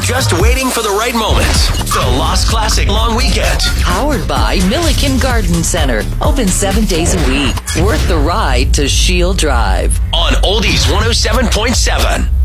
just waiting for the right moment. The Lost Classic Long Weekend. Powered by Milliken Garden Center. Open 7 days a week. Worth the ride to Shield Drive. On Oldies 107.7.